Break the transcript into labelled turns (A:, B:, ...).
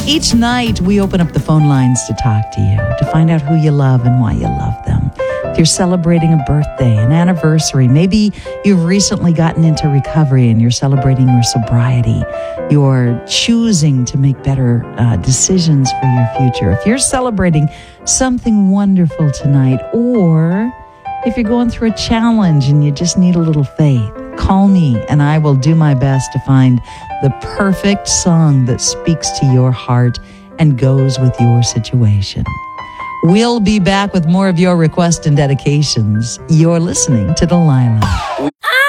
A: Each night, we open up the phone lines to talk to you, to find out who you love and why you love them. If you're celebrating a birthday, an anniversary, maybe you've recently gotten into recovery and you're celebrating your sobriety, you're choosing to make better decisions for your future. If you're celebrating something wonderful tonight, or if you're going through a challenge and you just need a little faith, call me and I will do my best to find the perfect song that speaks to your heart and goes with your situation. We'll be back with more of your requests and dedications. You're listening to Delilah.